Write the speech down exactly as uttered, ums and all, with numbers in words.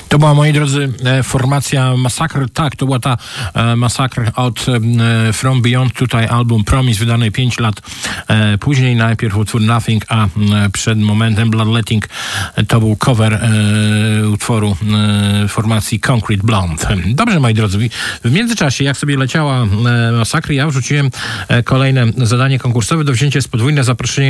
To była, moi drodzy, formacja Massacre. Tak, to była ta e, Massacre od e, From Beyond. Tutaj album Promise, wydany pięć lat e, później. Najpierw utwór Nothing, a e, przed momentem Bloodletting to był cover e, utworu e, formacji Concrete Blonde. Dobrze, moi drodzy, w międzyczasie, jak sobie leciała e, Massacre, ja wrzuciłem e, kolejne zadanie konkursowe. Do wzięcia jest podwójne zaproszenie